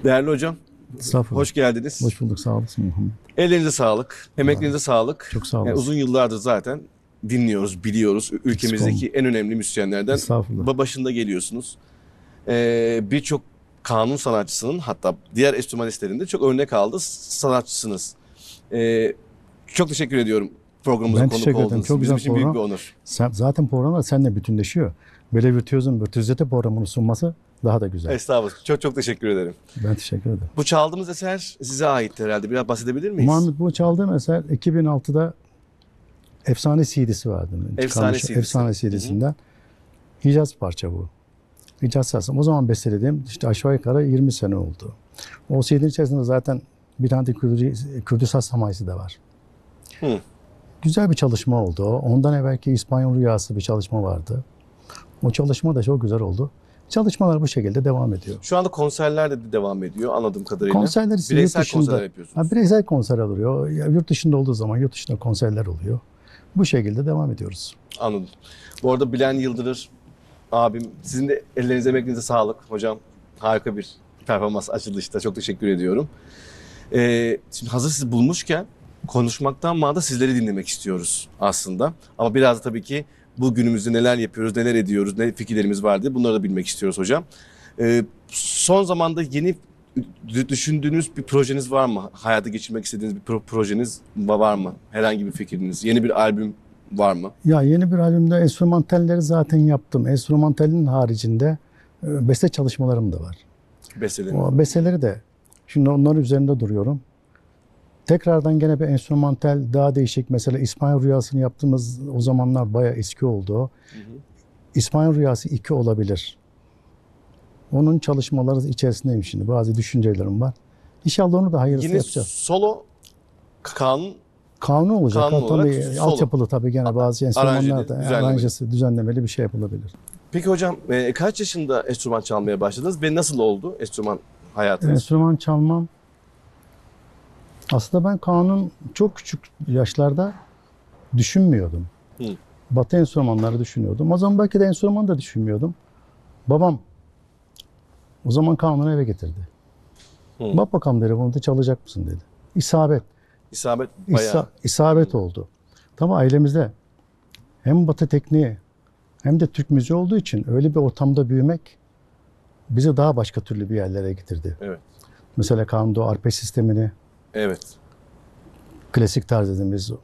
Değerli hocam, Estağfurullah. hoş geldiniz. Hoş bulduk. Sağ olasın Muhammed. Ellerinize sağlık, emeklerinize sağlık. Çok sağ Yani olasın. uzun yıllardır zaten dinliyoruz, biliyoruz. Ülkemizdeki en önemli müzisyenlerden Estağfurullah. başında geliyorsunuz. Birçok kanun sanatçısının, hatta diğer enstrümanistlerin de çok örnek aldığı sanatçısınız. Çok teşekkür ediyorum programımıza Ben konuk teşekkür ederim. olduğunuz Çok için. Bizim güzel için büyük bir program. onur. Zaten programlar seninle bütünleşiyor. Böyle virtüözite programını sunması daha da güzel. Estağfurullah. Çok çok teşekkür ederim. Ben teşekkür ederim. Bu çaldığımız eser size ait herhalde. Biraz bahsedebilir miyiz? Muhammed, bu çaldığım eser 2006'da Efsane CD'si vardı. Efsane CD'si. Efsane CD'sinden. Hicaz parça bu. Hicaz sazım. O zaman bestelediğim işte aşağı yukarı 20 sene oldu. O CD'nin içerisinde zaten bir tane de Kürdü saz samayesi de var. Hı. Güzel bir çalışma oldu o. Ondan evvelki İspanyol Rüyası bir çalışma vardı. O çalışma da çok güzel oldu. Çalışmalar bu şekilde devam ediyor. Şu anda konserler de devam ediyor anladığım kadarıyla. Konserler ise Bireysel yurt dışında, konserler yapıyorsunuz. bireysel konser oluyor. Ya, yurt dışında olduğu zaman yurt dışında konserler oluyor. Bu şekilde devam ediyoruz. Anladım. Bu arada Bilen Yıldırır abim, sizin de ellerinize emeğinize sağlık hocam. Harika bir performans açılışta. Çok teşekkür ediyorum. Şimdi hazır sizi bulmuşken konuşmaktan da sizleri dinlemek istiyoruz aslında. Ama biraz da tabii ki bu günümüzde neler yapıyoruz, neler ediyoruz, ne fikirlerimiz var diye bunları da bilmek istiyoruz hocam. Son zamanda yeni düşündüğünüz bir projeniz var mı? Hayata geçirmek istediğiniz bir projeniz var mı? Herhangi bir fikriniz? Yeni bir albüm var mı? Ya yeni bir albümde enstrümantalleri zaten yaptım. Enstrümantalin haricinde beste çalışmalarım da var. Besteleriniz. O besteleri de şimdi onların üzerinde duruyorum. Tekrardan gene bir enstrümantal daha değişik. Mesela İspanyol Rüyası'nı yaptığımız o zamanlar bayağı eski oldu o. İspanyol Rüyası 2 olabilir. Onun çalışmaları içerisindeyim şimdi. Bazı düşüncelerim var. İnşallah onu da hayırlısı Yine yapacağız. solo kanun Kanun olacak. Kanun olarak Tabii, solo. altyapılı tabii gene bazı enstrümanlarda düzenlemeli. aranjesi, düzenlemeli bir şey yapılabilir. Peki hocam kaç yaşında enstrüman çalmaya başladınız ve nasıl oldu enstrüman hayatınız? Enstrüman çalmam. Aslında ben kanun çok küçük yaşlarda düşünmüyordum. Hı. Batı enstrümanları düşünüyordum. O zaman belki de enstrüman da düşünmüyordum. Babam o zaman kanunu eve getirdi. Hı. Bak bakalım dedi, bunu da çalacak mısın dedi. İsabet. İsabet bayağı. İsabet oldu. Tabii ailemizde hem Batı tekniği hem de Türk müziği olduğu için öyle bir ortamda büyümek bizi daha başka türlü bir yerlere getirdi. Evet. Mesela kanunda o arpej sistemini, Evet. klasik tarz dediğimiz